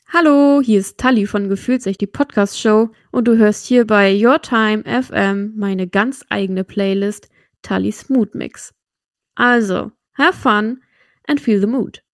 Hallo, hier ist Tali von Gefühlsecht, die Podcast-Show und du hörst hier bei Your Time FM meine ganz eigene Playlist Tallis Mood Mix. Also, have fun and feel the mood.